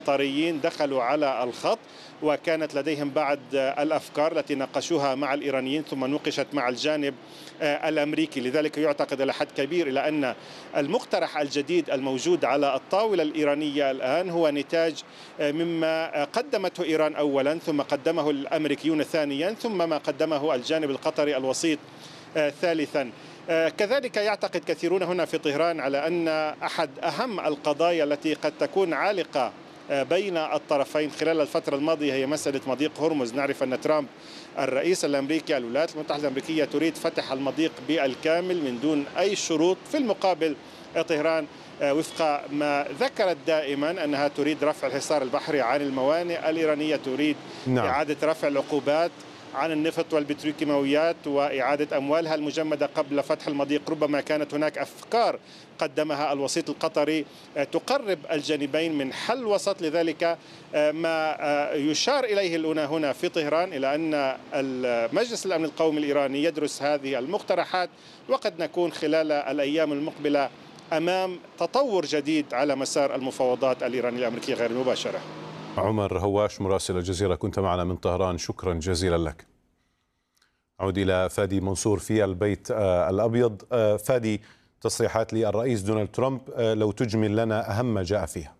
القطريين دخلوا على الخط، وكانت لديهم بعض الأفكار التي ناقشوها مع الإيرانيين ثم نوقشت مع الجانب الأمريكي. لذلك يعتقد إلى حد كبير إلى أن المقترح الجديد الموجود على الطاولة الإيرانية الآن هو نتاج مما قدمته إيران أولا، ثم قدمه الأمريكيون ثانيا، ثم ما قدمه الجانب القطري الوسيط ثالثا. كذلك يعتقد كثيرون هنا في طهران على أن أحد أهم القضايا التي قد تكون عالقة بين الطرفين خلال الفترة الماضية هي مسألة مضيق هرمز. نعرف أن ترامب الرئيس الأمريكي الولايات المتحدة الأمريكية تريد فتح المضيق بالكامل من دون أي شروط. في المقابل طهران وفق ما ذكرت دائما أنها تريد رفع الحصار البحري عن الموانئ الإيرانية، تريد إعادة رفع العقوبات عن النفط والبتروكيماويات وإعادة أموالها المجمدة قبل فتح المضيق. ربما كانت هناك أفكار قدمها الوسيط القطري تقرب الجانبين من حل وسط. لذلك ما يشار إليه هنا في طهران إلى أن مجلس الأمن القومي الإيراني يدرس هذه المقترحات، وقد نكون خلال الأيام المقبلة أمام تطور جديد على مسار المفاوضات الإيرانية الأمريكية غير المباشرة. عمر هواش مراسل الجزيرة، كنت معنا من طهران، شكرا جزيلا لك. أعود إلى فادي منصور في البيت الأبيض. فادي، تصريحات للرئيس دونالد ترامب، لو تجمل لنا أهم ما جاء فيها.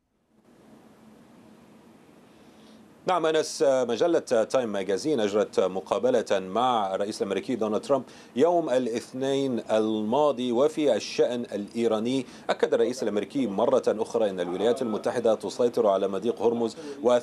نعم أنس، مجلة تايم ماجازين أجرت مقابلة مع الرئيس الأمريكي دونالد ترامب يوم الاثنين الماضي، وفي الشأن الإيراني أكد الرئيس الأمريكي مرة أخرى أن الولايات المتحدة تسيطر على مضيق هرمز،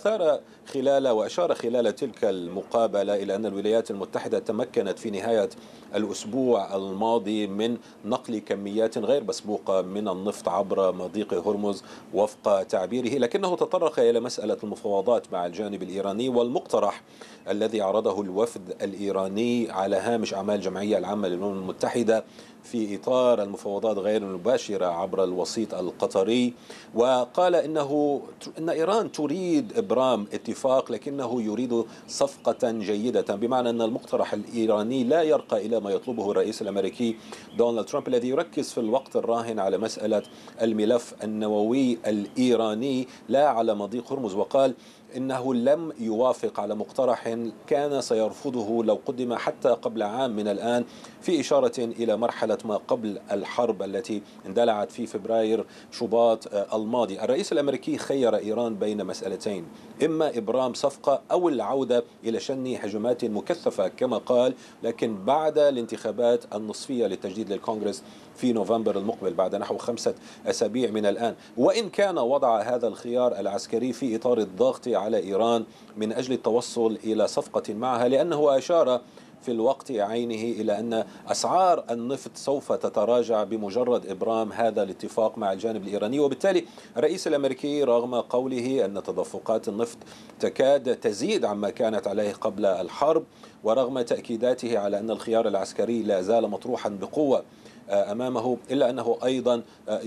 وأشار خلال تلك المقابلة إلى أن الولايات المتحدة تمكنت في نهاية الأسبوع الماضي من نقل كميات غير مسبوقة من النفط عبر مضيق هرمز وفق تعبيره، لكنه تطرق إلى مسألة المفاوضات مع الجانب الإيراني والمقترح الذي عرضه الوفد الإيراني على هامش أعمال الجمعية العامة للأمم المتحدة في إطار المفاوضات غير المباشرة عبر الوسيط القطري. وقال إن إيران تريد إبرام اتفاق لكنه يريد صفقة جيدة، بمعنى أن المقترح الإيراني لا يرقى إلى ما يطلبه الرئيس الأمريكي دونالد ترامب الذي يركز في الوقت الراهن على مسألة الملف النووي الإيراني لا على مضيق هرمز. وقال إنه لم يوافق على مقترح كان سيرفضه لو قدم حتى قبل عام من الآن، في إشارة إلى مرحلة ما قبل الحرب التي اندلعت في فبراير شباط الماضي. الرئيس الأمريكي خير إيران بين مسألتين: إما إبرام صفقة أو العودة إلى شن هجمات مكثفة كما قال، لكن بعد الانتخابات النصفية للتجديد للكونغرس في نوفمبر المقبل بعد نحو 5 أسابيع من الآن. وإن كان وضع هذا الخيار العسكري في إطار الضغط على إيران من أجل التوصل إلى صفقة معها، لأنه أشار في الوقت عينه إلى أن أسعار النفط سوف تتراجع بمجرد إبرام هذا الاتفاق مع الجانب الإيراني. وبالتالي الرئيس الأمريكي رغم قوله أن تدفقات النفط تكاد تزيد عما كانت عليه قبل الحرب، ورغم تأكيداته على أن الخيار العسكري لا زال مطروحا بقوة أمامه، إلا أنه أيضا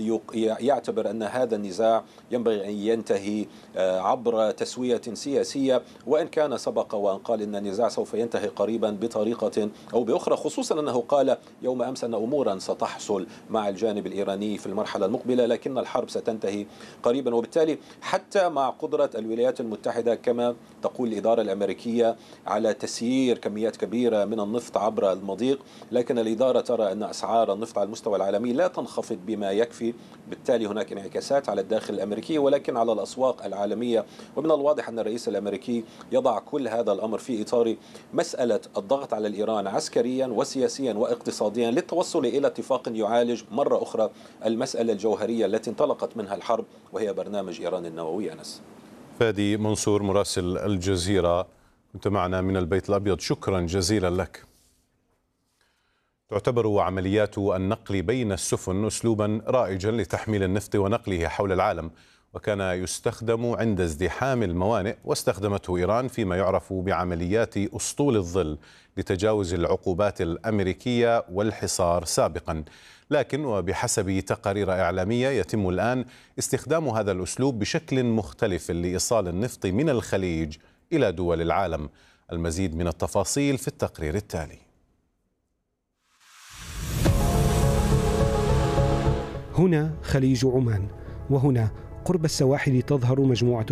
يعتبر أن هذا النزاع ينبغي أن ينتهي عبر تسوية سياسية، وإن كان سبق وأن قال أن النزاع سوف ينتهي قريبا بطريقة أو بأخرى، خصوصا أنه قال يوم أمس أن أمورا ستحصل مع الجانب الإيراني في المرحلة المقبلة، لكن الحرب ستنتهي قريبا. وبالتالي حتى مع قدرة الولايات المتحدة كما تقول الإدارة الأمريكية على تسيير كميات كبيرة من النفط عبر المضيق، لكن الإدارة ترى أن أسعار النفط على المستوى العالمي لا تنخفض بما يكفي، بالتالي هناك انعكاسات على الداخل الأمريكي ولكن على الأسواق العالمية. ومن الواضح أن الرئيس الأمريكي يضع كل هذا الأمر في إطار مسألة الضغط على الإيران عسكريا وسياسيا واقتصاديا للتوصل إلى اتفاق يعالج مرة أخرى المسألة الجوهرية التي انطلقت منها الحرب، وهي برنامج إيران النووي. أنس. فادي منصور مراسل الجزيرة، كنت معنا من البيت الأبيض، شكرا جزيلا لك. تعتبر عمليات النقل بين السفن أسلوبا رائجا لتحميل النفط ونقله حول العالم، وكان يستخدم عند ازدحام الموانئ، واستخدمته إيران فيما يعرف بعمليات أسطول الظل لتجاوز العقوبات الأمريكية والحصار سابقا. لكن وبحسب تقارير إعلامية يتم الآن استخدام هذا الأسلوب بشكل مختلف لإيصال النفط من الخليج إلى دول العالم. المزيد من التفاصيل في التقرير التالي. هنا خليج عمان، وهنا قرب السواحل تظهر مجموعة